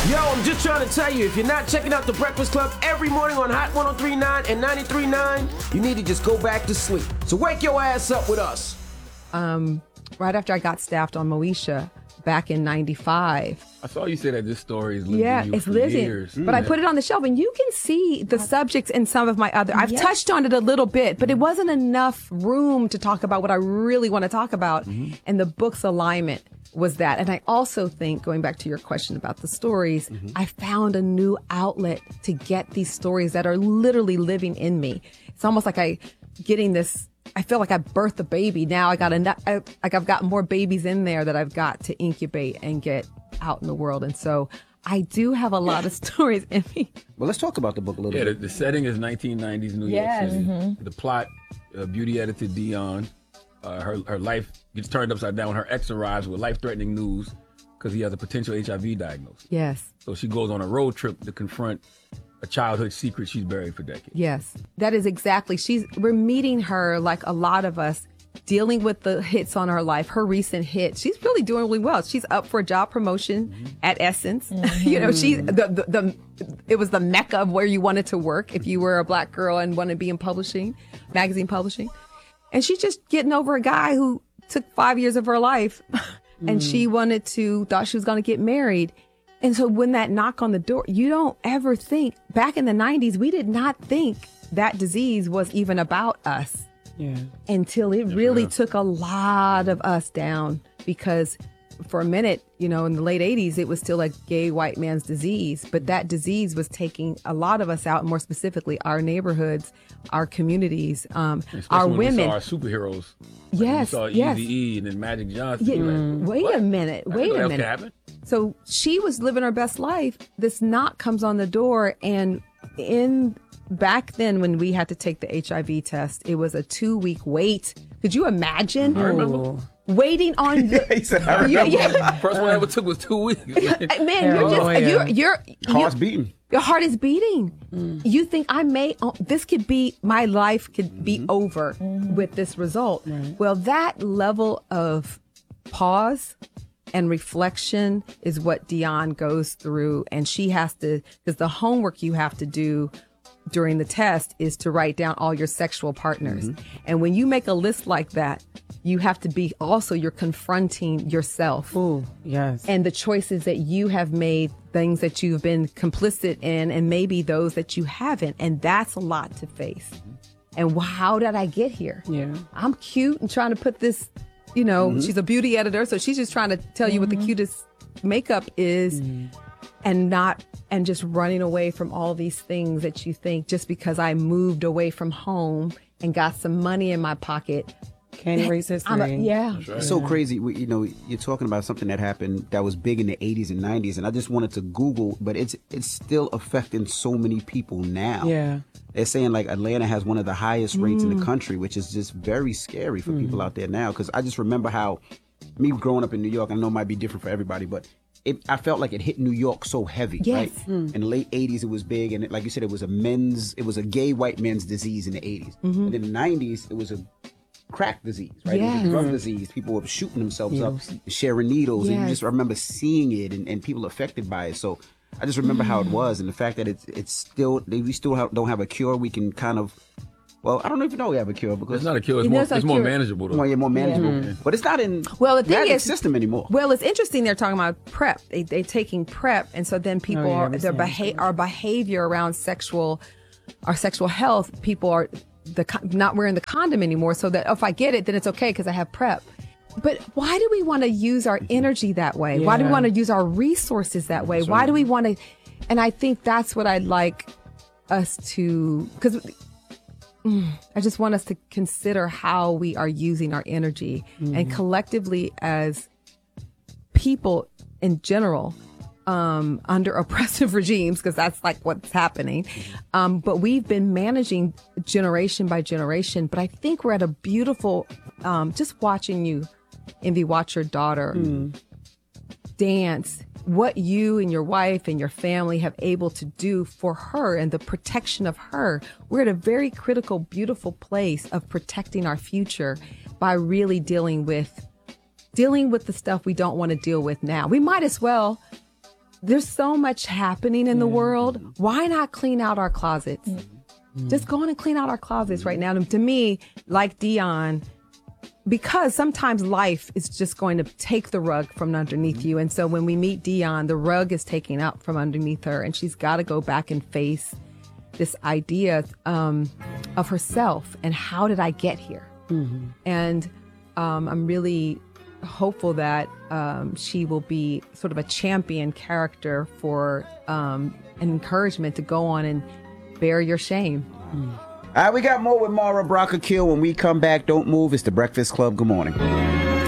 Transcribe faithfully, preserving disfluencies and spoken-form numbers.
Yo, I'm just trying to tell you, if you're not checking out The Breakfast Club every morning on Hot one oh three point nine and ninety-three point nine, you need to just go back to sleep. So wake your ass up with us. Um, right after I got staffed on Moesha back in ninety-five. I saw you say that this story is living Yeah, you it's for living. years. But I put it on the shelf, and you can see the subjects in some of my other. I've Yes. touched on it a little bit, but it wasn't enough room to talk about what I really want to talk about. Mm-hmm. And the book's alignment was that. And I also think, going back to your question about the stories, Mm-hmm. I found a new outlet to get these stories that are literally living in me. It's almost like I getting this. I feel like I birthed a baby. Now I got enough. I, like I've got more babies in there that I've got to incubate and get out in the world. And so I do have a lot of stories in me. Well, let's talk about the book a little Yeah, the, bit. the setting is nineteen nineties New Yes. York City. The plot, uh, beauty editor Dion, uh, her her life gets turned upside down when her ex arrives with life-threatening news because he has a potential H I V diagnosis. Yes. So she goes on a road trip to confront a childhood secret she's buried for decades. Yes. That is exactly. She's, we're meeting her like a lot of us, dealing with the hits on her life, her recent hit. She's really doing really well. She's up for a job promotion Mm-hmm. at Essence. You know, she, the, the, the, it was the mecca of where you wanted to work if you were a black girl and wanted to be in publishing, magazine publishing. And she's just getting over a guy who took five years of her life and she wanted to, thought she was going to get married. And so when that knock on the door, you don't ever think, back in the nineties, we did not think that disease was even about us. Yeah. Until it really took a lot of us down, because for a minute, you know, in the late eighties, it was still a gay white man's disease. But that disease was taking a lot of us out, more specifically our neighborhoods, our communities, um, Especially our when women. We saw our superheroes. Like Yes, We saw yes. Eazy-E and then Magic Johnson. Yeah, Like, wait what? a minute. I Wait didn't know a that could minute. happen. So she was living her best life. This knock comes on the door, and in back then when we had to take the H I V test, it was a two week wait. Could you imagine? I remember. Waiting on the, He said, I You- remember. yeah. First one I ever took was two weeks. Man, you're just Oh, yeah. you're you're Heart's you- beating. Your heart is beating. You think I may oh, this could be my life could be over with this result. Well, that level of pause and reflection is what Dion goes through, and she has to, because the homework you have to do during the test is to write down all your sexual partners. And when you make a list like that, you have to be also, you're confronting yourself Ooh, yes. and the choices that you have made, things that you've been complicit in, and maybe those that you haven't. And that's a lot to face. And wh- how did I get here? Yeah. I'm cute and trying to put this, you know, she's a beauty editor, so she's just trying to tell you what the cutest makeup is, and not, and just running away from all these things that you think just because I moved away from home and got some money in my pocket. Can't erase history. I'm a, yeah. It's so crazy. We, you know, you're talking about something that happened that was big in the eighties and nineties, and I just wanted to Google, but it's it's still affecting so many people now. Yeah. They're saying like Atlanta has one of the highest rates in the country, which is just very scary for people out there now. Because I just remember how me growing up in New York, I know it might be different for everybody, but it, I felt like it hit New York so heavy, Yes. right? In the late eighties, it was big, and it, like you said, it was a men's, it was a gay white man's disease in the eighties. And in the nineties, it was a crack disease, right? It was Yes. a drug disease. People were shooting themselves up, sharing needles, and you Yes. just remember seeing it and, and people affected by it. So I just remember how it was, and the fact that it's it's still they, we still have, don't have a cure. We can kind of, well, I don't even know we have a cure because It's not a cure. It's You know, more, it's not it's a more cure. manageable, though. well, yeah, more manageable, but it's not in Well, the thing Magic's is, system anymore. Well, it's interesting they're talking about PrEP. They they taking PrEP, and so then people Oh, yeah, are we their saw that beha- our behavior around sexual, our sexual health. People are the con- not wearing the condom anymore, so that if I get it, then it's okay because I have PrEP. But why do we want to use our energy that way? Why do we Yeah. want to use our resources that way? Why do we want to? And I think that's what I'd like us to, because I just want us to consider how we are using our energy, and collectively as people in general, um, under oppressive regimes, because that's like what's happening. Um, but we've been managing generation by generation. But I think we're at a beautiful, um, just watching you, Envy, watch your daughter dance, what you and your wife and your family have able to do for her and the protection of her. We're at a very critical, beautiful place of protecting our future by really dealing with dealing with the stuff we don't want to deal with now. We might as well there's so much happening in the world. Why not clean out our closets? Mm-hmm. Just go on and clean out our closets right now. And to me, like Dion, because sometimes life is just going to take the rug from underneath you. And so when we meet Dion, the rug is taken out from underneath her, and she's got to go back and face this idea um, of herself and how did I get here? Mm-hmm. And um, I'm really hopeful that um, she will be sort of a champion character for um, an encouragement to go on and bear your shame. Mm. All right, we got more with Mara Brock Akil when we come back. Don't move. It's The Breakfast Club. Good morning.